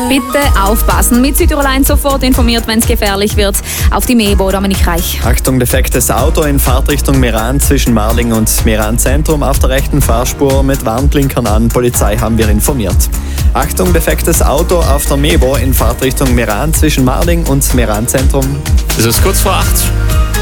Bitte aufpassen. Mit Südtirol 1 sofort informiert, wenn es gefährlich wird. Auf die Mebo, Dominik Reich. Achtung, defektes Auto in Fahrtrichtung Meran zwischen Marling und Meran Zentrum auf der rechten Fahrspur mit Warnblinkern an. Polizei haben wir informiert. Achtung, defektes Auto auf der Mebo in Fahrtrichtung Meran zwischen Marling und Meran Zentrum. Es ist kurz vor 8.